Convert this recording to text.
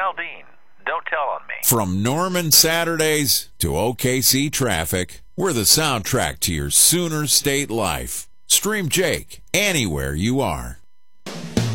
Aldean. Don't tell on me. From Norman Saturdays to OKC traffic, we're the soundtrack to your Sooner State life. Stream Jake anywhere you are.